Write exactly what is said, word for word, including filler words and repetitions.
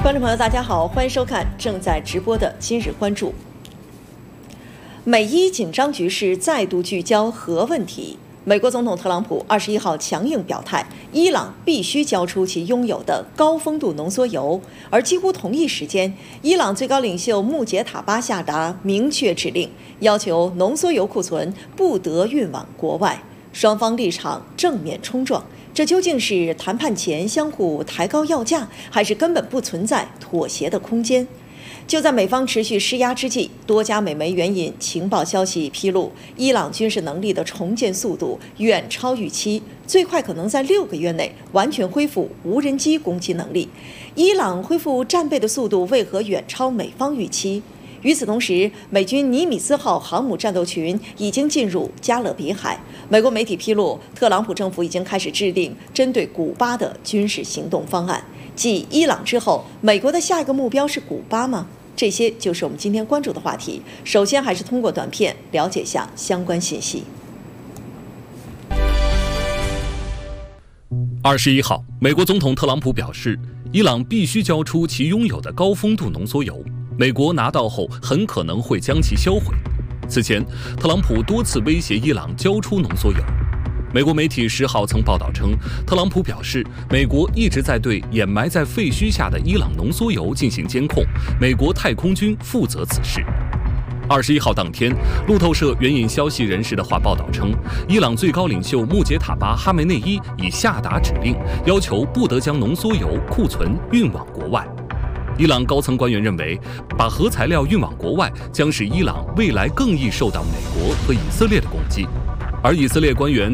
观众朋友，大家好，欢迎收看正在直播的今日关注。美伊紧张局势再度聚焦核问题。美国总统特朗普二十一号强硬表态，伊朗必须交出其拥有的高丰度浓缩铀。而几乎同一时间，伊朗最高领袖穆杰塔巴下达明确指令，要求浓缩铀库存不得运往国外。双方立场正面冲撞。这究竟是谈判前相互抬高要价，还是根本不存在妥协的空间？就在美方持续施压之际，多家美媒援引情报消息披露，伊朗军事能力的重建速度远超预期，最快可能在六个月内完全恢复无人机攻击能力。伊朗恢复战备的速度为何远超美方预期？与此同时，美军尼米兹号航母战斗群已经进入加勒比海。美国媒体披露，特朗普政府已经开始制定针对古巴的军事行动方案。继伊朗之后，美国的下一个目标是古巴吗？这些就是我们今天关注的话题。首先，还是通过短片了解下相关信息。 二十一号，美国总统特朗普表示，伊朗必须交出其拥有的高丰度浓缩铀。美国拿到后很可能会将其销毁。此前，特朗普多次威胁伊朗交出浓缩铀。美国媒体十号曾报道称，特朗普表示，美国一直在对掩埋在废墟下的伊朗浓缩铀进行监控，美国太空军负责此事。二十一号当天，路透社援引消息人士的话报道称，伊朗最高领袖穆杰塔巴哈梅内伊已下达指令，要求不得将浓缩铀库存运往国外。伊朗高层官员认为，把核材料运往国外将使伊朗未来更易受到美国和以色列的攻击，而以色列官员